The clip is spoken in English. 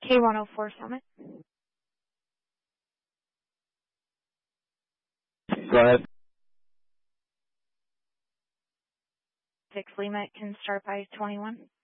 K104 Summit. Go ahead. 6 Lima can start by 21.